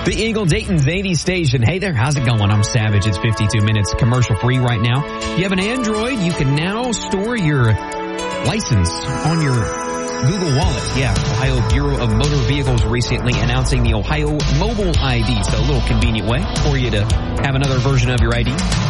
The Eagle Dayton's 80 station. Hey there, how's it going? I'm Savage. It's 52 minutes commercial free right now. If you have an Android, you can now store your license on your Google Wallet. Yeah, Ohio Bureau of Motor Vehicles recently announcing the Ohio Mobile ID. So a little convenient way for you to have another version of your ID